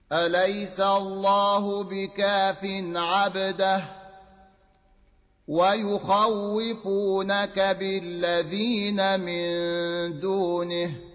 أليس الله بكاف عبده ويخوفونك بالذين من دونه